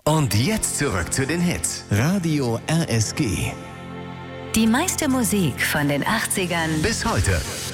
Und jetzt zurück zu den Hits. Radio RSG. Die meiste Musik von den 80ern Bis heute.